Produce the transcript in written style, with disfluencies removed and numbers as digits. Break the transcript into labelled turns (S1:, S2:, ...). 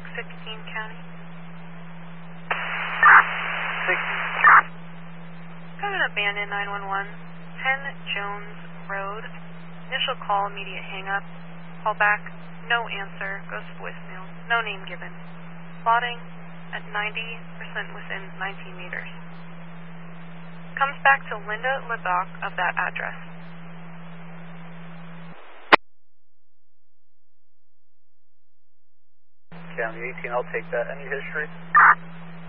S1: 16 County.
S2: 16.
S1: Got an abandoned 911, 10 Jones Road. Initial call, immediate hang-up. Call back, no answer, goes to voicemail, no name given. Plotting at 90% within 19 meters. Comes back to Linda Ledoc of that address.
S2: County 18, I'll take that. Any history?